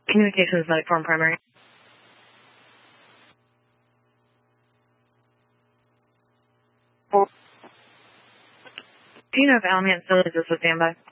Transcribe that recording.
Communications medic form primary. Do you know if Alamance still exists with standby?